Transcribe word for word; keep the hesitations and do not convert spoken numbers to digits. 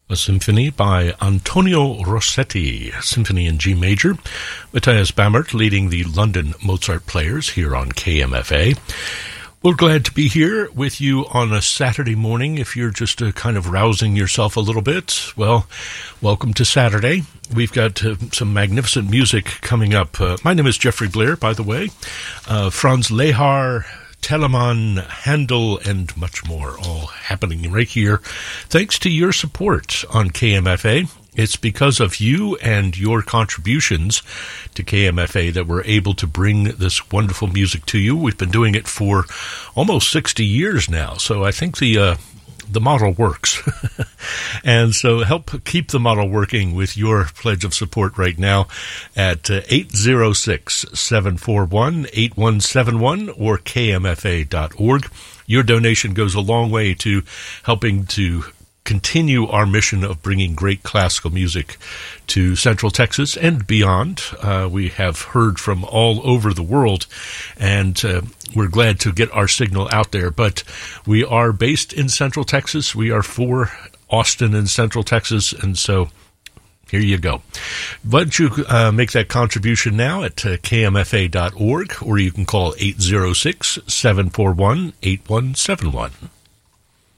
A symphony by Antonio Rossetti, symphony in G major. Matthias Bammert leading the London Mozart Players here on K M F A. We're glad to be here with you on a Saturday morning. If you're just uh, kind of rousing yourself a little bit, well, welcome to Saturday. We've got uh, some magnificent music coming up. Uh, my name is Jeffrey Blair, by the way. Uh, Franz Lehar, Telemann, Handel, and much more, all happening right here. Thanks to your support on K M F A. It's because of you and your contributions to K M F A that we're able to bring this wonderful music to you. We've been doing it for almost sixty years now, so I think the uh, the model works. And so help keep the model working with your pledge of support right now at uh, eight zero six, seven four one, eight one seven one or K M F A dot org. Your donation goes a long way to helping to continue our mission of bringing great classical music to Central Texas and beyond. Uh, we have heard from all over the world, and uh, we're glad to get our signal out there. But we are based in Central Texas. We are for Austin and Central Texas, and so here you go. Why don't you uh, make that contribution now at uh, K M F A dot org, or you can call eight zero six, seven four one, eight one seven one.